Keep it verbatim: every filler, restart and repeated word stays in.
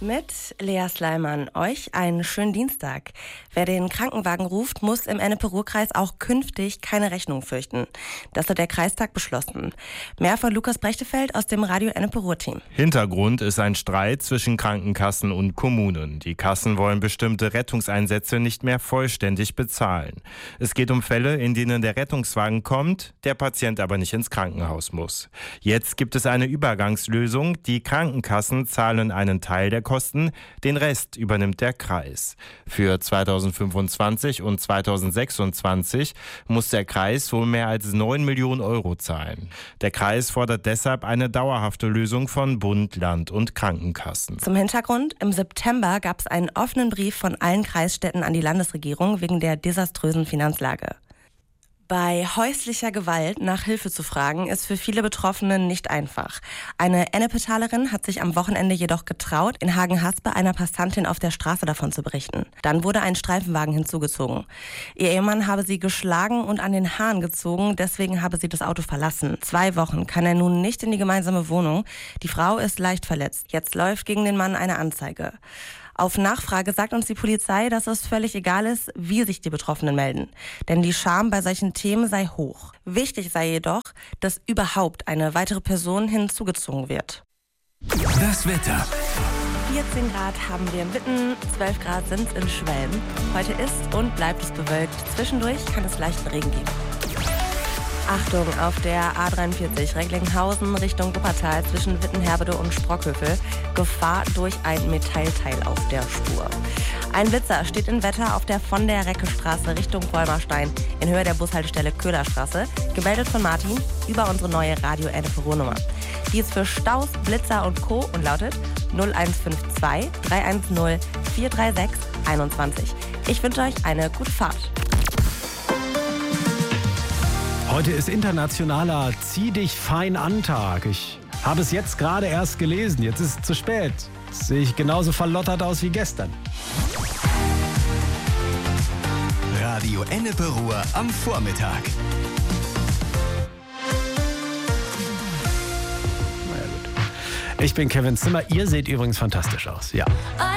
Mit Lea Sleiman. Euch einen schönen Dienstag. Wer den Krankenwagen ruft, muss im Ennepe-Ruhr-Kreis auch künftig keine Rechnung fürchten. Das hat der Kreistag beschlossen. Mehr von Lukas Brechtefeld aus dem Radio Ennepe-Ruhr-Team. Hintergrund ist ein Streit zwischen Krankenkassen und Kommunen. Die Kassen wollen bestimmte Rettungseinsätze nicht mehr vollständig bezahlen. Es geht um Fälle, in denen der Rettungswagen kommt, der Patient aber nicht ins Krankenhaus muss. Jetzt gibt es eine Übergangslösung. Die Krankenkassen zahlen einen Teil der Kosten. Den Rest übernimmt der Kreis. Für zweitausendfünfundzwanzig und zweitausendsechsundzwanzig muss der Kreis wohl mehr als neun Millionen Euro zahlen. Der Kreis fordert deshalb eine dauerhafte Lösung von Bund, Land und Krankenkassen. Zum Hintergrund: Im September gab es einen offenen Brief von allen Kreisstädten an die Landesregierung wegen der desaströsen Finanzlage. Bei häuslicher Gewalt nach Hilfe zu fragen, ist für viele Betroffene nicht einfach. Eine Ennepetalerin hat sich am Wochenende jedoch getraut, in Hagen-Haspe einer Passantin auf der Straße davon zu berichten. Dann wurde ein Streifenwagen hinzugezogen. Ihr Ehemann habe sie geschlagen und an den Haaren gezogen, deswegen habe sie das Auto verlassen. Zwei Wochen kann er nun nicht in die gemeinsame Wohnung. Die Frau ist leicht verletzt. Jetzt läuft gegen den Mann eine Anzeige. Auf Nachfrage sagt uns die Polizei, dass es völlig egal ist, wie sich die Betroffenen melden. Denn die Scham bei solchen Themen sei hoch. Wichtig sei jedoch, dass überhaupt eine weitere Person hinzugezogen wird. Das Wetter. vierzehn Grad haben wir in Witten, zwölf Grad sind es in Schwelm. Heute ist und bleibt es bewölkt. Zwischendurch kann es leichten Regen geben. Achtung, auf der A dreiundvierzig Recklinghausen Richtung Wuppertal zwischen Wittenherbede und Sprockhövel. Gefahr durch ein Metallteil auf der Spur. Ein Blitzer steht in Wetter auf der von der Reckestraße Richtung Bäumerstein in Höhe der Bushaltestelle Köhlerstraße. Gemeldet von Martin über unsere neue Radio Ennepe-Ruhr-Nummer. Die ist für Staus, Blitzer und Co. und lautet null eins fünf zwei drei eins null vier drei sechs einundzwanzig. Ich wünsche euch eine gute Fahrt. Heute ist internationaler Zieh dich fein an Tag. Ich habe es jetzt gerade erst gelesen. Jetzt ist es zu spät. Jetzt sehe ich genauso verlottert aus wie gestern. Radio Ennepe-Ruhr am Vormittag. Na ja, gut. Ich bin Kevin Zimmer. Ihr seht übrigens fantastisch aus. Ja.